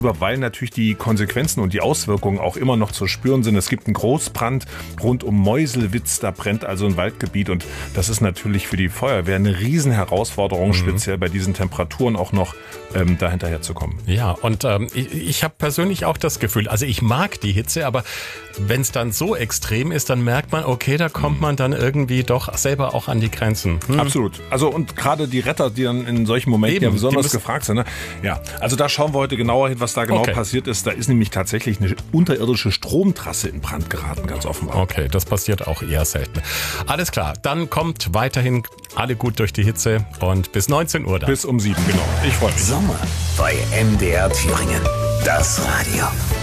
weil natürlich die Konsequenzen und die Auswirkungen auch immer noch zu spüren sind. Es gibt einen Großbrand rund um Meuselwitz, da brennt also ein Waldgebiet und das ist natürlich für die Feuerwehr eine Riesenherausforderung, speziell bei diesen Temperaturen auch noch da hinterher zu kommen. Ja, und ich habe persönlich auch das Gefühl, also ich mag die Hitze, aber wenn es dann so extrem ist, dann merkt man, okay, da kommt man dann irgendwie doch selber auch an die Grenzen. Absolut. Also und gerade die Retter, die dann in solchen Momenten ja besonders gefragt sind. Ne? Ja, also da schauen wir heute genauer hin, was da genau passiert ist. Da ist nämlich tatsächlich eine unterirdische Stromtrasse in Brand geraten, ganz offenbar. Okay, das passiert auch eher selten. Alles klar, dann kommt weiterhin alle gut durch die Hitze und bis 19 Uhr dann. Bis um 7, genau. Ich freue mich. Sommer bei MDR Thüringen. Das Radio.